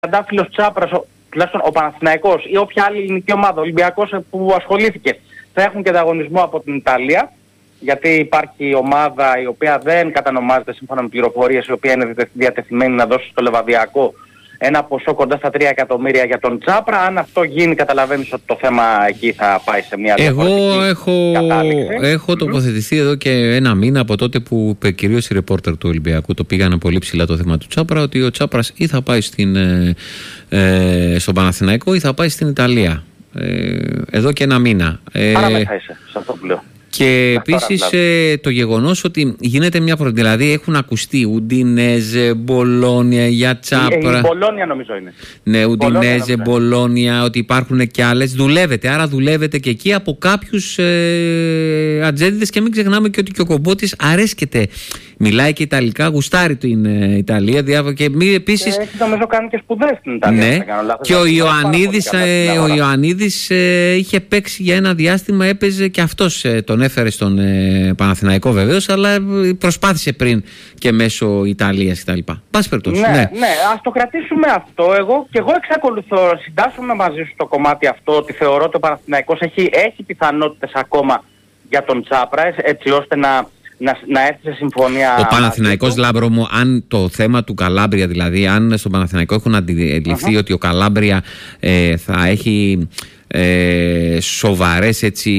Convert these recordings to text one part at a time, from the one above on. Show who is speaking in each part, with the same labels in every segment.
Speaker 1: τριαντάφυλλος Τσάπρας, τουλάχιστον ο Παναθηναϊκός ή όποια άλλη ελληνική ομάδα, ο Ολυμπιακός που ασχολήθηκε, θα έχουν και ανταγωνισμό από την Ιταλία. Γιατί υπάρχει ομάδα η οποία δεν κατανομάζεται σύμφωνα με πληροφορίες, η οποία είναι διατεθειμένη να δώσει στο Λεβαδιακό ένα ποσό κοντά στα 3 εκατομμύρια για τον Τσάπρα. Αν αυτό γίνει, καταλαβαίνεις ότι το θέμα εκεί θα πάει σε μια διαφορετική κατάληξη.
Speaker 2: Έχω τοποθετηθεί εδώ και ένα μήνα από τότε που κυρίως οι ρεπόρτερ του Ολυμπιακού το πήγανε πολύ ψηλά το θέμα του Τσάπρα, ότι ο Τσάπρας ή θα πάει στον Παναθηναϊκό ή θα πάει στην Ιταλία. Εδώ και ένα μήνα.
Speaker 1: Άρα μέσα είσαι, σε αυτό που λέω.
Speaker 2: Και επίσης το γεγονός ότι γίνεται μια δηλαδή έχουν ακουστεί Ουντινέζε, Μπολόνια για Τσάπρα.
Speaker 1: Η Μπολόνια νομίζω είναι.
Speaker 2: Ναι, Ουντινέζε, Μπολόνια, ότι υπάρχουν και άλλες. Δουλεύετε, άρα δουλεύετε και εκεί από κάποιους ατζέντιδες και μην ξεχνάμε και ότι και ο Κομπότης αρέσκεται. Μιλάει και Ιταλικά, γουστάρει την Ιταλία και επίσης...
Speaker 1: Έχει νομίζω κάνει και σπουδές στην Ιταλία.
Speaker 2: Ναι, και ο Ιωαννίδης είχε παίξει για ένα διάστημα, έπαιζε και αυτός, τον έφερε στον Παναθηναϊκό βεβαίως, αλλά προσπάθησε πριν και μέσω Ιταλίας κτλ. Πας περιπτώσει.
Speaker 1: Ναι, ας το κρατήσουμε αυτό. Και εγώ εξακολουθώ, συντάσσομαι μαζί σου στο κομμάτι αυτό, ότι θεωρώ ότι ο Παναθηναϊκός έχει πιθανότητες ακόμα για τον Τσάπρα, έτσι ώστε να έρθει σε συμφωνία.
Speaker 2: Ο Παναθηναϊκός, Λάμπρο μου, αν το θέμα του Καλάμπρια, δηλαδή αν στον Παναθηναϊκό έχουν αντιληφθεί ότι ο Καλάμπρια θα έχει σοβαρές έτσι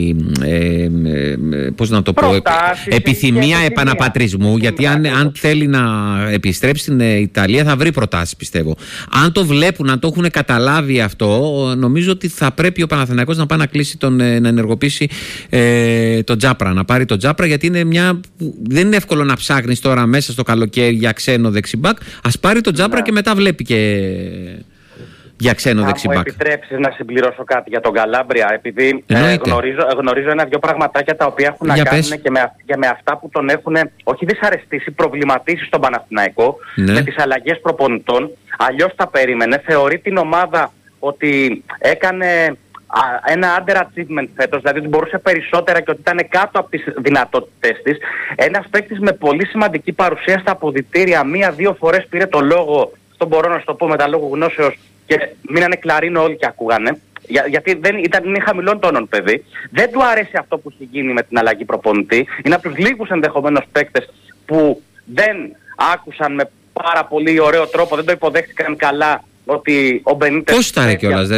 Speaker 2: πώς να το πω, επιθυμία επαναπατρισμού, γιατί αν θέλει να επιστρέψει στην Ιταλία θα βρει προτάσεις, πιστεύω. Αν το βλέπουν, αν το έχουν καταλάβει αυτό, νομίζω ότι θα πρέπει ο Παναθηναϊκός να πάει να κλείσει να ενεργοποιήσει τον Τσάπρα, να πάρει τον Τσάπρα, γιατί είναι δεν είναι εύκολο να ψάχνεις τώρα μέσα στο καλοκαίρι για ξένο δεξιμπάκ. Ας πάρει τον Τσάπρα και μετά βλέπει και για ξένο δεξιμπάκ.
Speaker 1: Αν μου επιτρέψεις να συμπληρώσω κάτι για τον Καλάμπρια, επειδή γνωρίζω ένα-δυο πραγματάκια τα οποία έχουν να κάνουν και με αυτά που τον έχουν όχι δυσαρεστήσει, προβληματίσει στον Παναθηναϊκό, με τις αλλαγές προπονητών. Αλλιώς τα περίμενε. Θεωρεί την ομάδα ότι έκανε ένα underachievement φέτος, δηλαδή ότι μπορούσε περισσότερα και ότι ήταν κάτω από τις δυνατότητες της. Ένας παίκτης με πολύ σημαντική παρουσία στα αποδυτήρια, 1-2 φορές πήρε το λόγο, αυτό μπορώ να σου το πω με τα λόγου γνώσεως, και μείνανε κλαρίνο όλοι και ακούγανε, γιατί είναι χαμηλών τόνων παιδί. Δεν του αρέσει αυτό που έχει γίνει με την αλλαγή προπονητή. Είναι από τους λίγους ενδεχομένως παίκτες που δεν άκουσαν με πάρα πολύ ωραίο τρόπο, δεν το υποδέχτηκαν καλά ότι ο Μπενίτες...
Speaker 2: Πώς τα ρε κιόλας,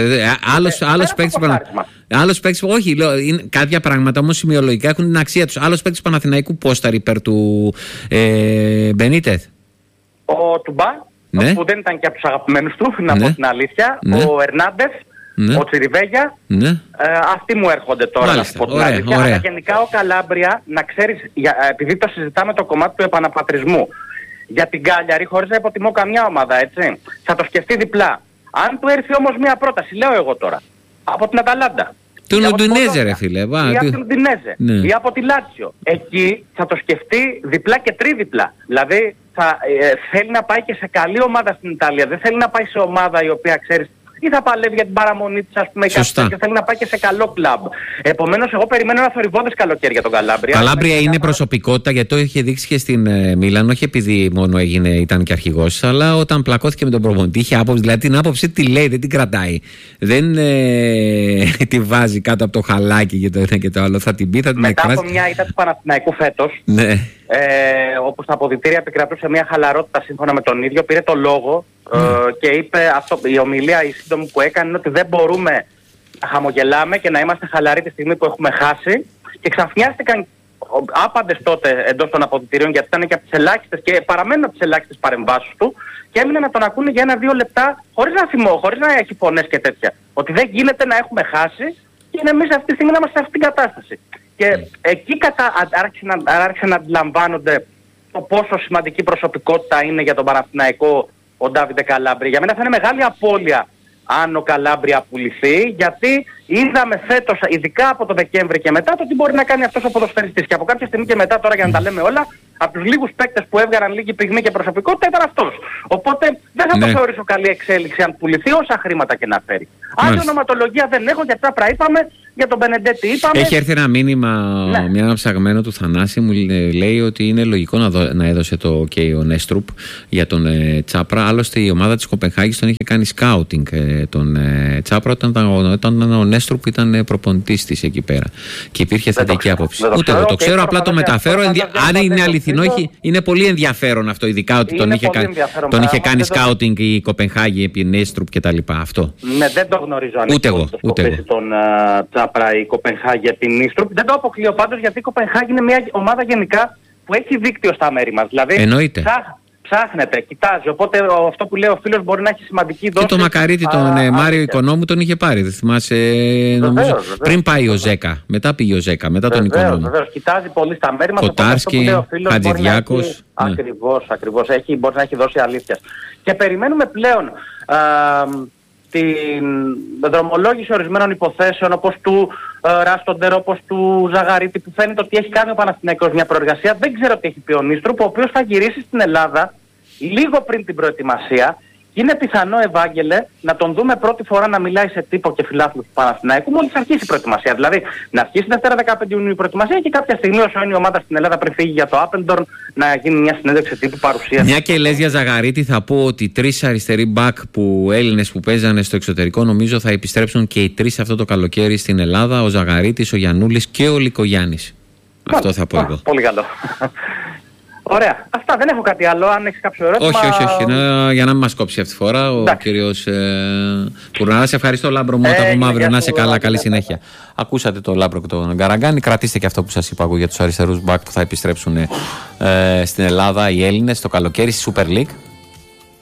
Speaker 2: άλλος παίκτης, όχι, κάποια πράγματα όμως σημειολογικά έχουν την αξία τους. Άλλος παίκτης Παναθηναϊκού πόσταρ υπέρ του Μπενίτεθ.
Speaker 1: Ο Τουμπά. Ναι. Που δεν ήταν και από τους αγαπημένους του, να πω την αλήθεια. Ναι. Ο Ερνάντεφ, ο Τσιριβέγια, αυτοί μου έρχονται τώρα, να πω την αλήθεια. Αλλά γενικά ο Καλάμπρια, να ξέρεις, επειδή το συζητάμε το κομμάτι του επαναπατρισμού, για την Κάλιαρη, χωρίς να υποτιμώ καμιά ομάδα, έτσι, θα το σκεφτεί διπλά. Αν του έρθει όμως μια πρόταση, λέω εγώ τώρα, από την Αταλάντα,
Speaker 2: του Ουντινέζε ρε φίλε,
Speaker 1: ή από την Ουντινέζε, ή από τη Λάτσιο, εκεί θα το σκεφτεί διπλά και τρίδιπλα. Δηλαδή θέλει να πάει και σε καλή ομάδα στην Ιταλία. Δεν θέλει να πάει σε ομάδα η οποία, ξέρεις, ή θα παλεύει για την παραμονή της, ας πούμε, και θέλει να πάει και σε καλό κλαμπ. Επομένως, εγώ περιμένω ένα θορυβώδες καλοκαίρι για τον Καλάμπρια.
Speaker 2: Καλάμπρια είναι προσωπικότητα, γιατί το είχε δείξει και στην Μίλαν, όχι επειδή μόνο ήταν και αρχηγός, αλλά όταν πλακώθηκε με τον προπονητή, είχε άποψη, δηλαδή την άποψη τη λέει, δεν την κρατάει. Δεν τη βάζει κάτω από το χαλάκι και το ένα και το άλλο. Θα την πει, θα την
Speaker 1: μετά
Speaker 2: εκφράσει.
Speaker 1: Από μια ήττα του Παναθηναϊκού φέτος, όπου στα αποδυτήρια επικρατούσε μια χαλαρότητα σύμφωνα με τον ίδιο, πήρε το λόγο και είπε αυτό, η ομιλία η σύντομη που έκανε είναι ότι δεν μπορούμε να χαμογελάμε και να είμαστε χαλαροί τη στιγμή που έχουμε χάσει, και ξαφνιάστηκαν άπαντες τότε εντός των αποδυτηρίων, γιατί ήταν και από τις ελάχιστες και παραμένουν από τις ελάχιστες παρεμβάσεις του, και έμεινε να τον ακούνε για 1-2 λεπτά χωρίς να έχει φωνές και τέτοια. Ότι δεν γίνεται να έχουμε χάσει και εμείς αυτή τη στιγμή να είμαστε σε αυτήν την κατάσταση. Και εκεί άρχισε να αντιλαμβάνονται το πόσο σημαντική προσωπικότητα είναι για τον Παναθηναϊκό ο Ντάβιντε Καλάμπρια. Για μένα θα είναι μεγάλη απώλεια αν ο Καλάμπρια πουληθεί, γιατί είδαμε φέτος, ειδικά από το Δεκέμβρη και μετά, το τι μπορεί να κάνει αυτός ο ποδοσφαιριστής. Και από κάποια στιγμή και μετά, τώρα για να τα λέμε όλα, από τους λίγους παίκτες που έβγαλαν λίγη πυγμή και προσωπικότητα ήταν αυτός. Οπότε δεν θα το θεωρήσω καλή εξέλιξη αν πουληθεί, όσα χρήματα και να φέρει. Άλλη ονοματολογία δεν έχω, γιατί τα είπαμε, Για τον Μπενεντέτη είπαμε.
Speaker 2: Έχει έρθει ένα μήνυμα, μια ψαγμένο του Θανάση, μου λέει ότι είναι λογικό να έδωσε το OK ο Νέστρουπ για τον Τσάπρα. Άλλωστε η ομάδα της Κοπενχάγης τον είχε κάνει σκάουτινγκ τον Τσάπρα όταν ο Νέστρουπ ήταν προπονητής της εκεί πέρα. Και υπήρχε θετική άποψη. Ούτε εγώ το ξέρω, απλά το μεταφέρω. Αν είναι αληθινό, είναι πολύ ενδιαφέρον αυτό, ειδικά ότι τον είχε κάνει σκάουτινγκ η Κοπενχάγη επί Νέστρουπ κτλ. Αυτό.
Speaker 1: Ναι, δεν το γνωρίζω.
Speaker 2: Ούτε εγώ.
Speaker 1: Τον Τσάπρα η Κοπενχάγη επί Νέστρουπ. Δεν το αποκλείω πάντως, γιατί η Κοπενχάγη είναι μια ομάδα γενικά που έχει δίκτυο στα μέρη μας. Δηλαδή,
Speaker 2: εννοείται.
Speaker 1: Ψάχνεται, κοιτάζει. Οπότε αυτό που λέει ο φίλος μπορεί να έχει σημαντική δόση.
Speaker 2: Και το Μακαρίτη τον Μάριο Οικονόμου τον είχε πάρει. Δεν θυμάσαι, νομίζω. Πριν πάει ο Ζέκα. Μετά πήγε ο Ζέκα. Μετά τον Οικονόμου.
Speaker 1: Βεβαίως, κοιτάζει πολύ στα μέρη μας.
Speaker 2: Κοτάρσκι, Χατζηδιάκος.
Speaker 1: Ακριβώς. Μπορεί να έχει δώσει αλήθεια. Και περιμένουμε πλέον την δρομολόγηση ορισμένων υποθέσεων, όπως του Ράστοντερ, όπως του Ζαγαρίτη, που φαίνεται ότι έχει κάνει ο Παναθηναϊκός μια προεργασία. Δεν ξέρω τι έχει πει ο Νίστρουπ, ο οποίος θα γυρίσει στην Ελλάδα λίγο πριν την προετοιμασία. Και είναι πιθανό, Ευάγγελε, να τον δούμε πρώτη φορά να μιλάει σε τύπο και φιλάθλους του Παναθηναϊκού μόλις αρχίσει η προετοιμασία. Δηλαδή να αρχίσει Δευτέρα 15 Ιουνίου η προετοιμασία και κάποια στιγμή, όσο είναι η ομάδα στην Ελλάδα πριν φύγει για το Άπελντορν, να γίνει μια συνέντευξη τύπου παρουσία.
Speaker 2: Μια και λες για Ζαγαρίτη, θα πω ότι 3 αριστεροί μπακ Έλληνες που παίζανε στο εξωτερικό, νομίζω θα επιστρέψουν και οι 3 αυτό το καλοκαίρι στην Ελλάδα. Ο Ζαγαρίτης, ο Γιαννούλης και ο Λικογιάννης. Αυτό θα πω εγώ.
Speaker 1: Πολύ καλό. Ωραία. Αυτά, δεν έχω κάτι άλλο. Αν έχεις κάποιο ερώτημα.
Speaker 2: Όχι. Για να μην μας κόψει αυτή τη φορά ο κύριος Κουρναράς. Ευχαριστώ, Λάμπρο μου. Τα πούμε αύριο. Να είσαι καλά. Καλή συνέχεια. Ακούσατε το Λάμπρο και τον Καραγκάνη. Κρατήστε και αυτό που σας είπα εγώ για τους αριστερούς μπακ που θα επιστρέψουν στην Ελλάδα οι Έλληνες το καλοκαίρι στη Super League.